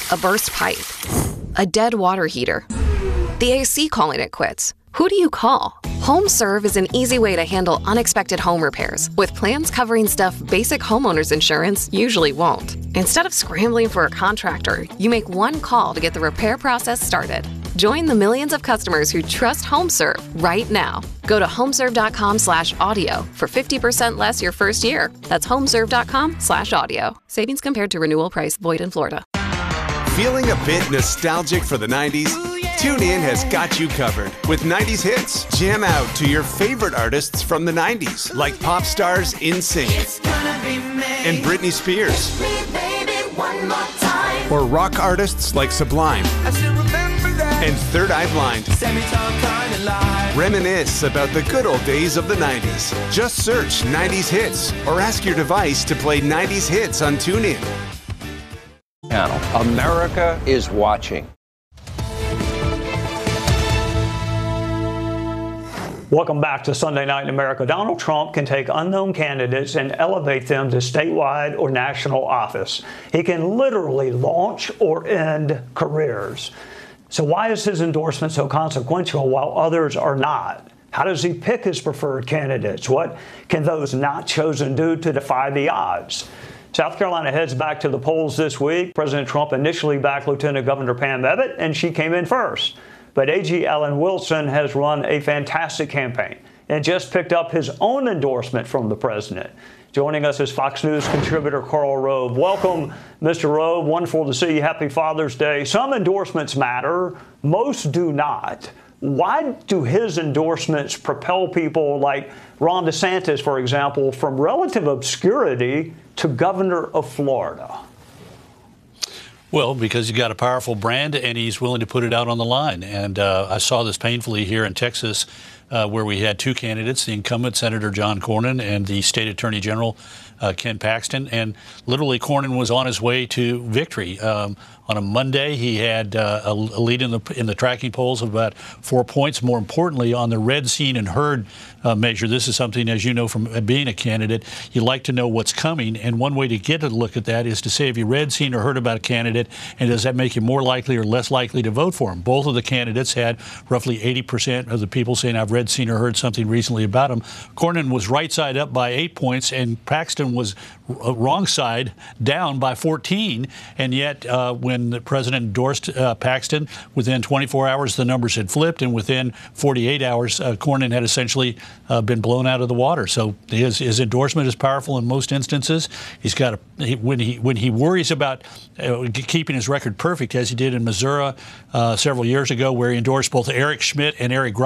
A burst pipe? A dead water heater? The AC calling it quits? Who do you call? HomeServe is an easy way to handle unexpected home repairs with plans covering stuff basic homeowners insurance usually won't. Instead of scrambling for a contractor, you make one call to get the repair process started. Join the millions of customers who trust HomeServe right now. Go to homeserve.com/audio for 50% less your first year. That's homeserve.com/audio. Savings compared to renewal price void in Florida. Feeling a bit nostalgic for the 90s? TuneIn has got you covered with 90s hits. Jam out to your favorite artists from the 90s, like pop stars NSYNC and Britney Spears. Or rock artists like Sublime and Third Eye Blind. Reminisce about the good old days of the 90s. Just search 90s hits or ask your device to play 90s hits on TuneIn. America is watching. Welcome back to Sunday Night in America. Donald Trump can take unknown candidates and elevate them to statewide or national office. He can literally launch or end careers. So why is his endorsement so consequential while others are not? How does he pick his preferred candidates? What can those not chosen do to defy the odds? South Carolina heads back to the polls this week. President Trump initially backed Lieutenant Governor Pam Abbott, and she came in first. But A.G. Allen Wilson has run a fantastic campaign and just picked up his own endorsement from the president. Joining us is Fox News contributor Karl Rove. Welcome, Mr. Rove. Wonderful to see you. Happy Father's Day. Some endorsements matter. Most do not. Why do his endorsements propel people like Ron DeSantis, for example, from relative obscurity to governor of Florida? Well, because he's got a powerful brand and he's willing to put it out on the line. And I saw this painfully here in Texas, where we had two candidates, the incumbent Senator John Cornyn and the state attorney general Ken Paxton. And literally Cornyn was on his way to victory. On a Monday, he had a lead in the tracking polls of about 4 points. More importantly, on the read, seen, and heard measure, this is something, as you know from being a candidate, you like to know what's coming. And one way to get a look at that is to say, have you read, seen, or heard about a candidate, and does that make you more likely or less likely to vote for him? Both of the candidates had roughly 80% of the people saying, I've read, seen, or heard something recently about him. Cornyn was right side up by 8 points, and Paxton was wrong side down by 14. And yet, when the president endorsed Paxton, within 24 hours, the numbers had flipped, and within 48 hours, Cornyn had essentially been blown out of the water. So his endorsement is powerful in most instances. He's got when he worries about keeping his record perfect, as he did in Missouri several years ago, where he endorsed both Eric Schmidt and Eric